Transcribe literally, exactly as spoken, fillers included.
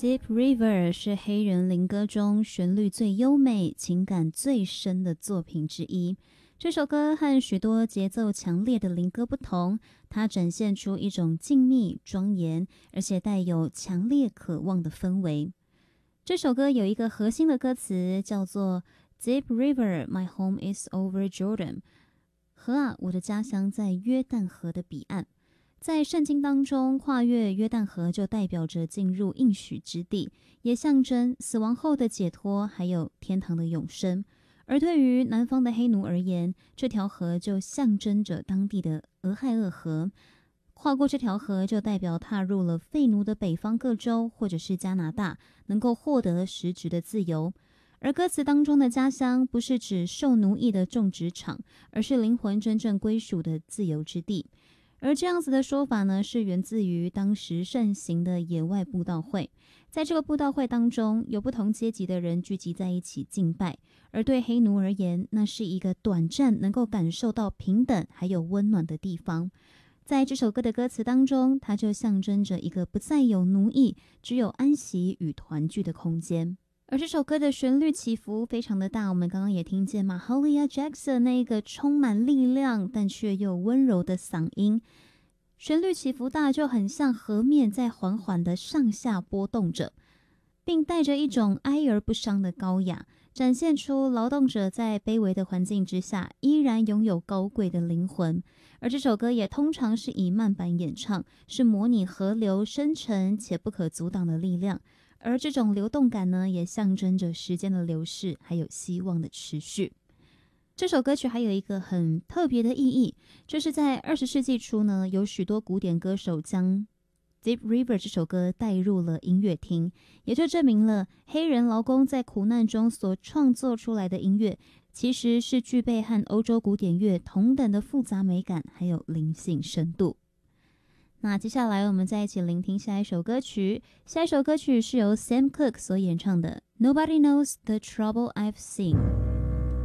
Deep River 是黑人灵歌中旋律最优美、情感最深的作品之一。这首歌和许多节奏强烈的灵歌不同，它展现出一种静谧、庄严，而且带有强烈渴望的氛围。这首歌有一个核心的歌词叫做 Deep River, my home is over Jordan。 河啊，我的家乡在约旦河的彼岸。在圣经当中，跨越约旦河就代表着进入应许之地，也象征死亡后的解脱，还有天堂的永生。而对于南方的黑奴而言，这条河就象征着当地的俄亥俄河。跨过这条河就代表踏入了废奴的北方各州或者是加拿大，能够获得实质的自由。而歌词当中的家乡不是指受奴役的种植场，而是灵魂真正归属的自由之地。而这样子的说法呢，是源自于当时盛行的野外布道会。在这个布道会当中，有不同阶级的人聚集在一起敬拜，而对黑奴而言，那是一个短暂能够感受到平等还有温暖的地方。在这首歌的歌词当中，它就象征着一个不再有奴役，只有安息与团聚的空间。而这首歌的旋律起伏非常的大，我们刚刚也听见嘛 Mahalia Jackson 那一个充满力量但却又温柔的嗓音，旋律起伏大，就很像河面在缓缓的上下波动着，并带着一种哀而不伤的高雅，展现出劳动者在卑微的环境之下依然拥有高贵的灵魂。而这首歌也通常是以慢板演唱，是模拟河流深沉且不可阻挡的力量。而这种流动感呢，也象征着时间的流逝，还有希望的持续。这首歌曲还有一个很特别的意义，就是在二十世纪初呢，有许多古典歌手将 Deep River 这首歌带入了音乐厅，也就证明了黑人劳工在苦难中所创作出来的音乐，其实是具备和欧洲古典乐同等的复杂美感，还有灵性深度。那接下来我们再一起聆听下一首歌曲，下一首歌曲是由 Sam Cooke 所演唱的 Nobody Knows the Trouble I've Seen。